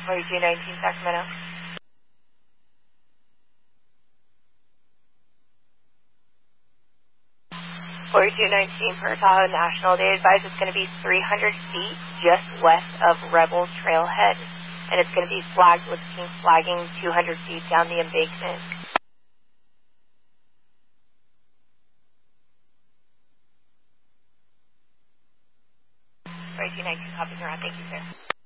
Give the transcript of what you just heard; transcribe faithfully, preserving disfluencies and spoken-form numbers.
forty-two nineteen Sacramento. forty-two nineteen per Tahoe National. They advise it's going to be three hundred feet just west of Rebel Trailhead, and it's going to be flagged with team flagging two hundred feet down the embankment. forty-two nineteen, copy, around. Thank you, sir.